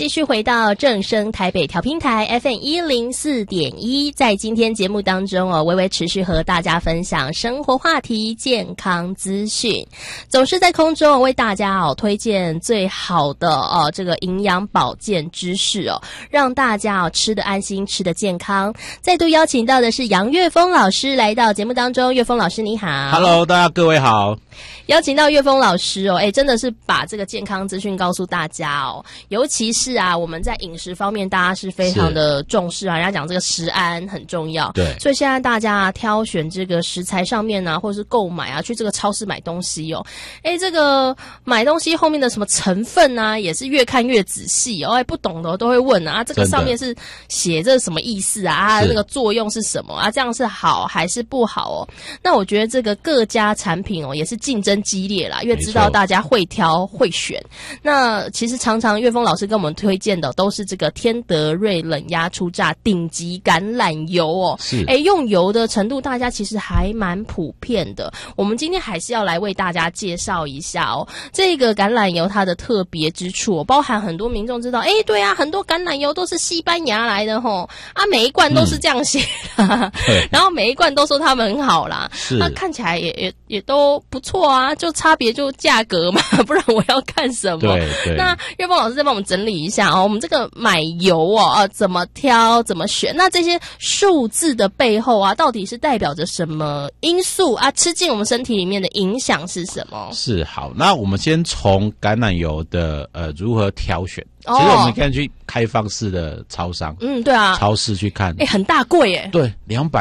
继续回到正声台北调频台 FM104.1，在今天节目当中微微持续和大家分享生活话题、健康资讯，总是在空中为大家推荐最好的这个营养保健知识让大家吃得安心、吃得健康。再度邀请到的是杨岳峰老师来到节目当中，岳峰老师你好。 Hello， 大家各位好。 邀请到岳峰老师真的是把这个健康资讯告诉大家尤其是我们在饮食方面大家是非常的重视人家讲这个食安很重要， 对， 所以现在大家挑选这个食材上面或者是购买去这个超市买东西这个买东西后面的什么成分也是越看越仔细不懂的都会问这个上面是写这什么意思那个作用是什么这样是好还是不好那我觉得这个各家产品也是竞争激烈啦，因为知道大家会挑会选。那其实常常岳峰老师跟我们推荐的都是这个天德瑞冷压初榨顶级橄榄油是用油的程度大家其实还蛮普遍的。我们今天还是要来为大家介绍一下这个橄榄油它的特别之处包含很多民众知道对很多橄榄油都是西班牙来的每一罐都是这样写的然后每一罐都说他们很好啦，那看起来也都不错就差别就价格嘛，不然我要看什么？ 对。 那岳峰老师再帮我们整理一下我们这个买油怎么挑怎么选？那这些数字的背后到底是代表着什么因素吃进我们身体里面的影响是什么？ 是好，那我们先从橄榄油的如何挑选。其实我们可以去开放式的超商， 对超市去看， 很大柜耶， 对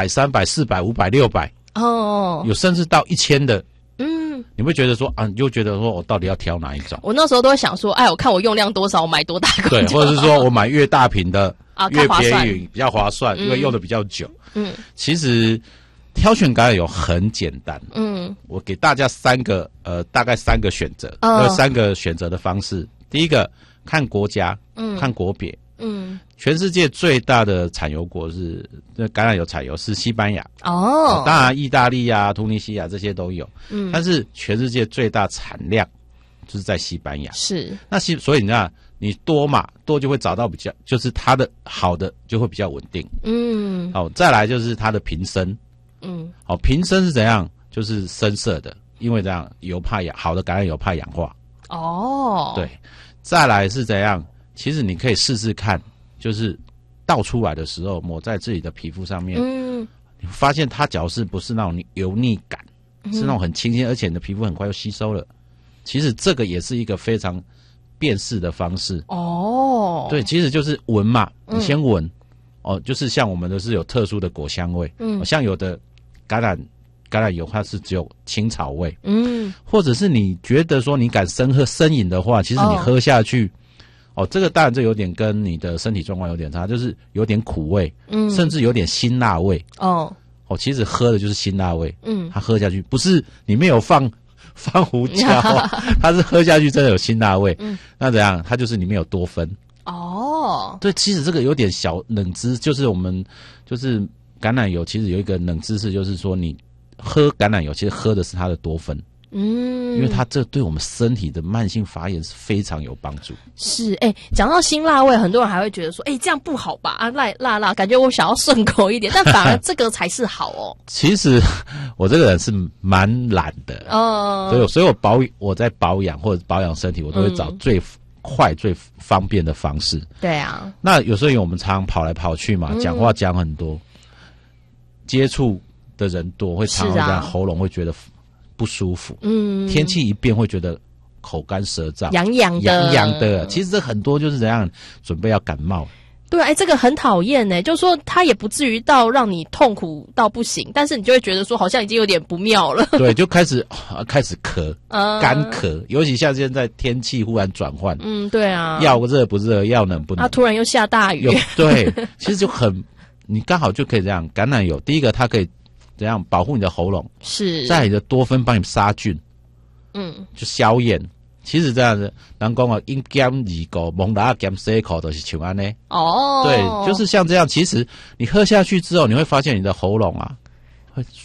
，200、300、400、500、600，有甚至到1000的。你会觉得说你就觉得说我到底要挑哪一种？ 我那时候都会想说，我看我用量多少，我买多大罐， 对，或者是说我买越大瓶的越便宜，比较划算，因为用的比较久。其实挑选橄榄油很简单。我给大家大概3个选择，3个选择的方式。第一个看国家，看国别。全世界最大的产油国是橄榄油产油是西班牙当然意大利突尼西亚这些都有，但是全世界最大产量就是在西班牙。是，那所以你看你多就会找到比较，就是它的好的就会比较稳定。再来就是它的瓶身。瓶身是怎样？就是深色的，因为这样好的橄榄油怕氧化。对，再来是怎样？其实你可以试试看，就是倒出来的时候抹在自己的皮肤上面，你发现它假如是不是那种油腻感，是那种很清新，而且你的皮肤很快就吸收了。其实这个也是一个非常辨识的方式。对，其实就是闻嘛，你先闻就是像我们的是有特殊的果香味，像有的橄榄油它是只有青草味，或者是你觉得说你敢生饮的话，其实你喝下去。这个当然这有点跟你的身体状况有点差，就是有点苦味，甚至有点辛辣味。其实喝的就是辛辣味。它喝下去不是里面有放胡椒它是喝下去真的有辛辣味。那怎样？它就是里面有多酚。对，其实这个有点小冷知，就是我们就是橄榄油，其实有一个冷知识，就是说你喝橄榄油，其实喝的是它的多酚。因为它这对我们身体的慢性发炎是非常有帮助。是， 讲到辛辣味，很多人还会觉得说，这样不好吧？辣，感觉我想要顺口一点，但反而这个才是好其实我这个人是蛮懒的所以我在保养或者保养身体，我都会找最快最方便的方式。 对啊， 那有时候我们常跑来跑去嘛，讲话讲很多，接触的人多，会常常这样喉咙会觉得不舒服。天气一变会觉得口干舌燥，痒痒的。其实这很多就是这样，准备要感冒。 对，这个很讨厌就是说它也不至于到让你痛苦到不行，但是你就会觉得说好像已经有点不妙了。对， 就开始咳，干咳，尤其像现在天气忽然转换。 对啊， 要热不热，要冷不冷， 突然又下大雨。 对，其实就你刚好就可以这样。橄榄油第一个它可以怎样保护你的喉咙，是在你的多酚帮你杀菌，就消炎。其实这样子，人讲1减2个，蒙拉减4口都是像安呢。对，就是像这样。其实你喝下去之后，你会发现你的喉咙会